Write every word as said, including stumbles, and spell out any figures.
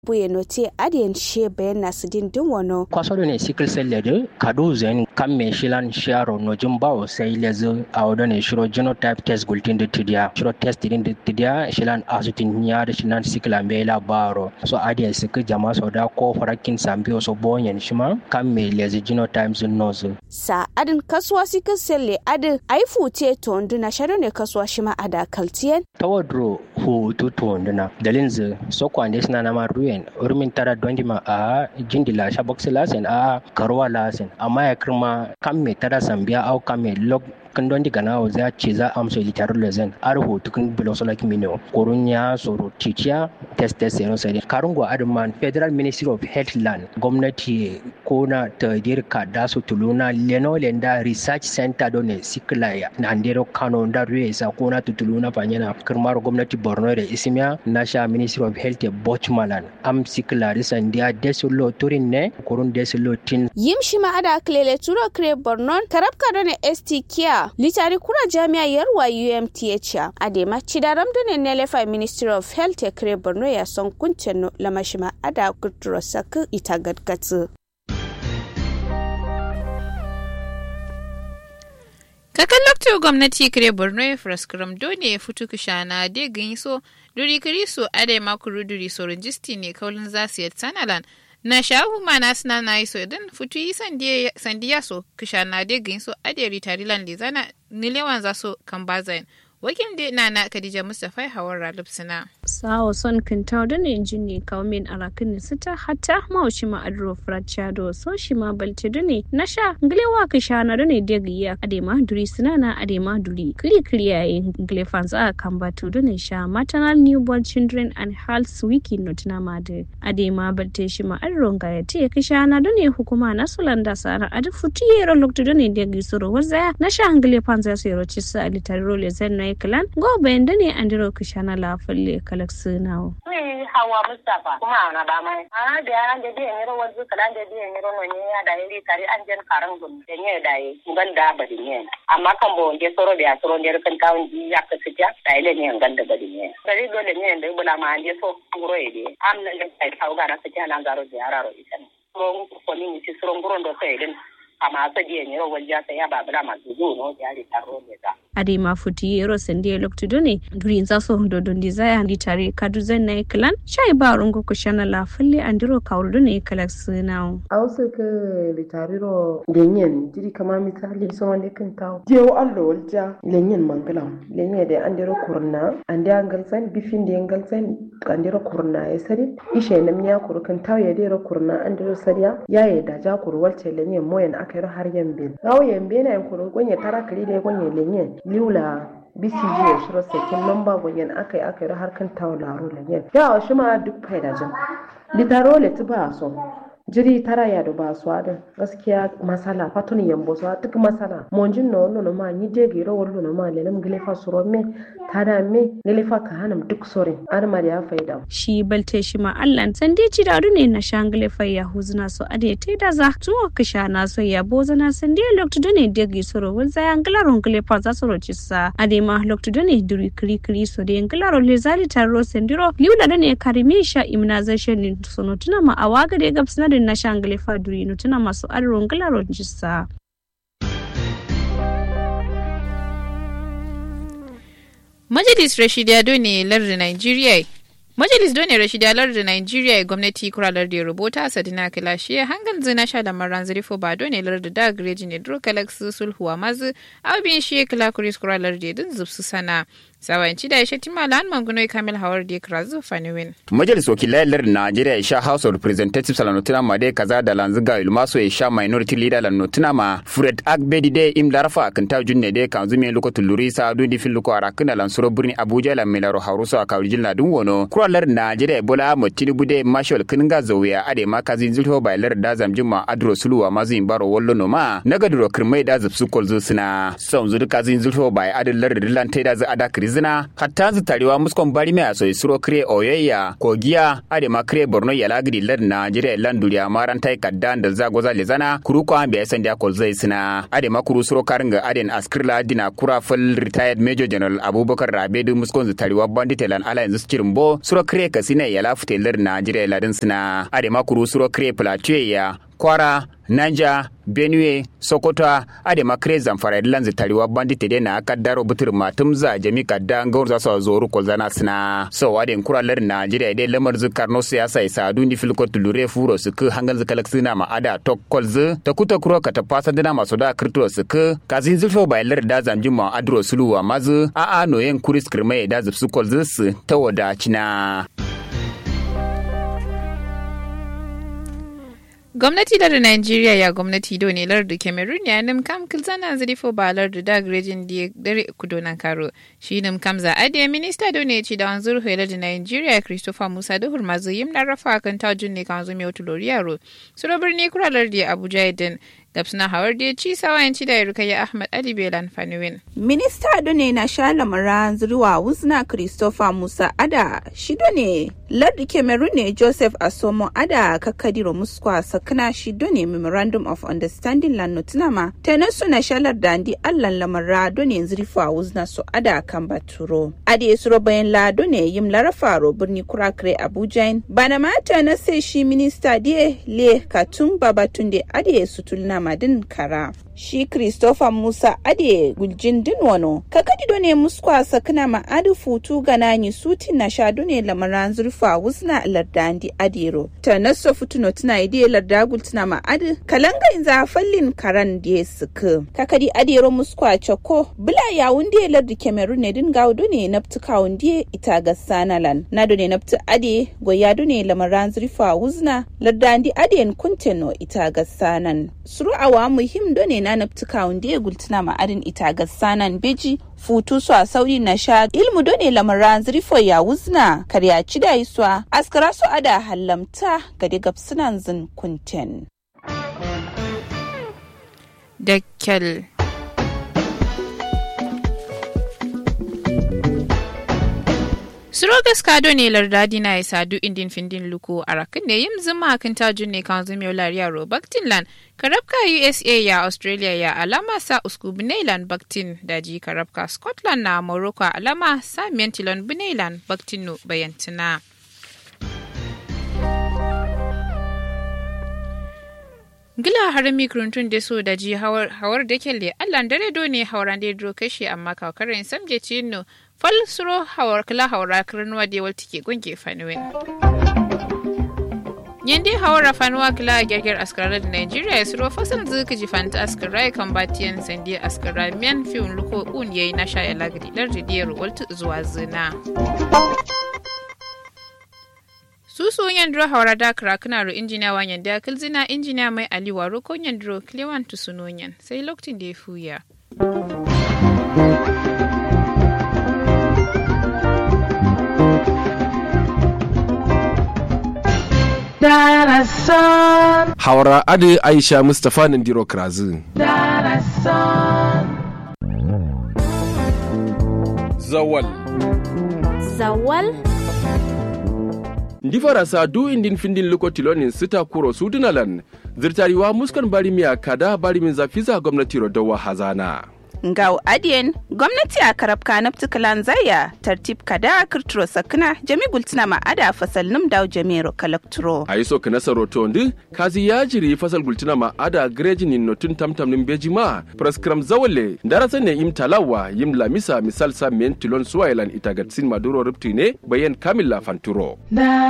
buye note adiyan she bayan nasu din din wano kwaso ne sickle cell ledu kadu zen kam me shilan sharo no jumbawo sai lezu awdo ne shiro genotype test gultin de tidia shiro test din de tidia shilan asutin nya da shilan sickle ambela baro so adiyan sik jama so da ko farakin sambio so bonyen shima kam me lezu genotypes nozo sa adin kasuwa sickle cell le adin ai fute to nduna sharo ne kasuwa shima ada kaltiyen tawadro hu tutu nduna dalinzu so kwande sina na maruyen urmin tara dondi ma a jindila shaboxi lasen a karwa lasen amma ya kirma kan me tara sambiya au kan me log kan dondi gana o za ce za amso litaru lezen arho tukun bilosolak mino korunya soro titia test test no sai karungo adman Federal Ministry of Health land gwamnati kona ta dirka da su tuluna leno lenda research center done siklaya na ndero kano da ruesa kona tutuluna fanyana kirmar gwamnati Borno da Ismiya nasha Ministry of Health Bochmalan am siklari sandia desulo turin ne korun desulo tin yimshi ma ada klele turo kre Borno karabka done S T K litari kura jami'a yarwa U M T H adema cidaram done nelefa Ministry of Health kre Borno ya son kunceno lamashima ada kutro sak ita gadgatsu kakan lokto gwamnati kre Borno ya fraskram done futu kishana de ginso duri kriso ade makuru duri so registi ne kaulin zasu yatanalan na shahu mana suna na iso idan futu yi sandiya so kishana de ginso ade ritarilan lizana nilewan zaso kan bazayin wakil de nana Khadija Mustafa hawar Ralib sina sawo son kintaw da ne jinni kawmin arakin sita hatta maushi ma adro frachado so shi ma balte da ne nasha nglewa kishana da ne de giya adema duri sina na adema duri kli kli yayi nglefans a kambatu da ne sha maternal newborn children and health wiki notina made adema balte shi ma adro ngaya te kishana da ne hukuma na sulanda sara adu futiyero lokto da ne de gisoro waza nasha nglefans ya sero chisa alitaro le zen Kalan go benda ne andiro kishana la falle kalaksu nawo ni hawa Mustafa kuma na ba mai ah da an da biyan yaro wanzu kalan da biyan yaro ne ya da yi tare an jan karan gun da ne da yi ganda badi ne amma kan bo nge soro da soro ne kan tawun ji ya ka sita da ile ne ganda badi ne dari dole ne da bula ma ande so ngoro ide am na da kai taw gara sita na garo da yararo isan ko ko ni ci soro ngoro ndo sai den amma sa biyan yaro wanja sai ya babula ma zuzu no ya ri taro ne da ade mafuti yero sende loktudo ne durin zaso hondo don desire litare kaduzen na klan shai ba rungo kushana la falle andiro kawrudo ne kalaksu nawo awse ke litariro lenyen diri kama misali so wande kan taw jew allo walja lenyen mangalam lenye de andiro kurna ande angal san bifin de angal san andiro kurna ya sari ishe nam ya kurkan taw ya de kurna andiro sariya yaye da ja kur walce lenyen moyen akayro har yambe gawo yambe na kuru gonye tarakali de gonye lenyen liula B C G ya shiro sakin lamba gonyen akai akai harkan tawlaro lenyen ya shi ma duk faida jin litaro le tuba so jiri tara ya do ba so adin gaskiya masala fatuni yambo so duk masala monjin no no ma ni je giro wallo no ma lenam gelefa suro me tada me gelefa ka hanam duk sore ar ma ya faida shi balte shi ma Allah san dai ci da ne na shangle fa ya huzuna so ade te da za to ka sha na so ya bozana san dai lokto ne de gi suro wal za anglaron gelefa za suro ci sa ade ma lokto ne duri kri kri so de anglaro le zali tarro sendiro liula ne karimisha immunization ni sono tuna ma awaga de gabsna na shangle faduri no tuna masu arron galaron jissa Majalis Rashidiya done lardin Nigeria Majalis done Rashidiya lardin Nigeria gwamnati kuralar da rubuta sadina kilashi hangal zina sha da maran zirifo ba done lardin da greji ne dro kalaksu sulhuwa mazu abin shi kila kuris kuralar da din zubsu sana sawanci da ishe timalan mangunoi kamil hawar da krazu faniwin majalis wakilai lar Najeriya isha House of Representatives lanotuna ma dai kaza da lanzuga ilmaso isha minority leader lanotuna ma Fred Agbedi dai im larfa kan ta junne dai kan zumi lokacin lurisa dun di fil ko arakuna lansuro birni Abuja la milaro haruso a kawjin ladun wono kuralar Najeriya Bola Ahmed Tinubu dai marshal kinga zawiya ade ma kazin zulho bai lar da zamjuma adro suluwa mazin baro wallo no ma nagadro kirmai da zubsu kolzo suna son zuru kazin zulho bai adallar dilan tai da za ada zina hatta zu tarewa muskon bari mai aso isro kre oyayya kogiya ade ma kre borno ya lagidi lad Nigeria landuriya marantai kaddan da zagoza lezana kuru ko ambe yasan da kol zai sina ade ma kuru suro karinga aden askrila dina kura fal retired major general Abubakar Rabedu muskon zu tarewa bandit lan ala yanzu cirimbo suro kre kasine ya lafute lad Nigeria ladin sina ade ma kuru suro kre plateau ya Kwara, Niger, Benue, Sokoto, ade makre zamfara lanzi tariwa bandite de na kaddaro butur matumza jami kadda ngorza so zoru kolzana sina. So ade nkura lar Nigeria de lamar zukarno siyasa isa dundi filko tulure furo suku hangal zukalaksina ma ada tok kolzu takuta kuro kata pasa dina masoda krito suku kazin zulfo bai lar da zanjuma adro suluwa mazu a a noyen kuris kirmai da zupsu kolzu su tawoda cina. Gwamnati da Najeriya ya gwamnati do ne lar da Cameroon ya nim kam kilzana zrifo ba lar da dag region da dare kudo nan karo shi nim kam za ade minister do ne ci da wanzur hoyar da Najeriya Christopher Musa da hurmazu yim da rafa kan tajun ne kan zo mai tuloriyaro suro birni kuralar da Abuja idan gabsuna hawar da ci sawayanci da Rukayya Ahmad Ali Belan Fanuwin. Minista do ne na shala mara zuwa wuzna Christopher Musa ada shi do ne lardi Cameroon ne Joseph Asomo ada kakadiro muskwa sakana shi do ne Memorandum of Understanding lan notinama ta nasu na shalar da andi allan lamara do ne zurifa wuzna so ada kan baturo. Ade suro bayan la do ne yim larafaro birni kurakre Abuja bana mata na sai shi minista die le katun babatunde ade sutulna madin kara. Shi Christopher Musa ade guljin din wano kakadi do ne muskwa sakana ma adu futu ganani suti na shadu ne lamaran zurfa wusna lardandi adiro ta naso futuno tuna ide larda gultuna ma adu kalanga inza fallin karan de suku kakadi adiro muskwa choko bula ya wunde lardi Cameroon ne din gaudo ne naptuka wunde ita ga sanalan nado ne naptu ade goyado ne lamaran zurfa wuzna lardandi aden kunteno ita ga sanan suru awa muhim do ne na naptuka wunde ya gultuna ma'adin ita ga sanan beji futu su a sauri na sha ilmu dole lamaran zirfo ya wuzna karya ci da iswa askara su ada hallamta ga daga sunan zin kunten. Dakkel Surogas kado ne lardadi na ya sadu indin findin luko a rakin ne yin zuma kan tajun ne kan zumiyar lariya Robertin Land karabka U S A ya Australia ya alama sa usku Bunailan Baktin daji karabka Scotland na Morocco alama sa Mentilon Bunailan Baktin no bayantina. Gila harami kuruntun da so da ji hawar hawar da kelle Allah dare do ne hawran da dro kashi amma kakarin samje cinno fal suro hawar kala hawra kirnuwa da wal tike gunge fanuwen yende hawara fanuwa kala gerger askara da Nigeria suro fasan zuka ji fanta askara kan batiyan sandi askara mian fiun luko un yayi na sha elagri dar jidiyar waltu zuwa zina Susu yandro hawara da krakuna ro injiniya wanyan da kilzina injiniya mai aliwa ro kon yandro klewan tusunonyan sai lokacin da ya fuya. Hawara adi Aisha Mustapha Nandiro Krazu. Zawal. Zawal. Ndifara sa du indin findin luko tilonin sita kuro sudunalan zirtariwa muskan bari miya kada bari min zafiza gwamnati rodawa hazana. Ngau adien gwamnati a karabka naptikalan zaya tartib kada kirturo sakna jami gultina ma ada fasal num daw jamiro kalakturo. Aiso kana saroto ndi kazi yajiri fasal gultina ma ada grejin notun tamtam nim bejima praskram zawale darasa ne im talawa yim lamisa misal sa men tilon suwailan itagatsin maduro ruptine bayan kamilla fanturo.